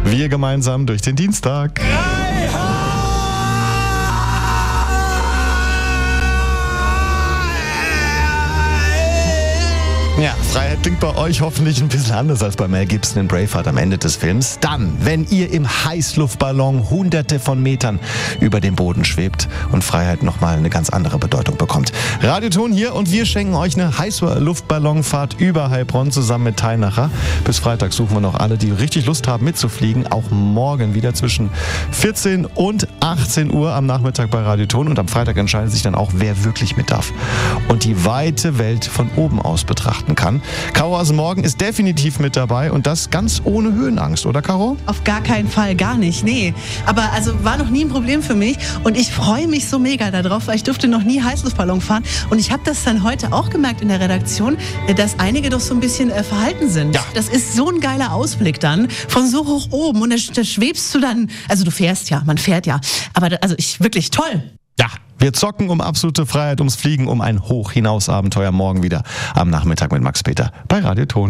Wir gemeinsam durch den Dienstag. Ja, Freiheit klingt bei euch hoffentlich ein bisschen anders als bei Mel Gibson in Braveheart am Ende des Films. Dann, wenn ihr im Heißluftballon hunderte von Metern über dem Boden schwebt und Freiheit nochmal eine ganz andere Bedeutung bekommt. Radioton hier und wir schenken euch eine Heißluftballonfahrt über Heilbronn zusammen mit Teilnacher. Bis Freitag suchen wir noch alle, die richtig Lust haben mitzufliegen. Auch morgen wieder zwischen 14 und 18 Uhr am Nachmittag bei Radioton. Und am Freitag entscheidet sich dann auch, wer wirklich mit darf und die weite Welt von oben aus betrachten kann. Caro aus dem Morgen ist definitiv mit dabei und das ganz ohne Höhenangst, oder Caro? Auf gar keinen Fall, gar nicht, nee. Aber also war noch nie ein Problem für mich und ich freue mich so mega darauf, weil ich durfte noch nie Heißluftballon fahren und ich habe das dann heute auch gemerkt in der Redaktion, dass einige doch so ein bisschen verhalten sind. Ja. Das ist so ein geiler Ausblick dann, von so hoch oben und da schwebst du dann, also du fährst ja, man fährt ja, aber wirklich toll. Ja, wir zocken um absolute Freiheit, ums Fliegen, um ein Hoch-Hinaus-Abenteuer morgen wieder am Nachmittag mit Max Peter bei Radioton.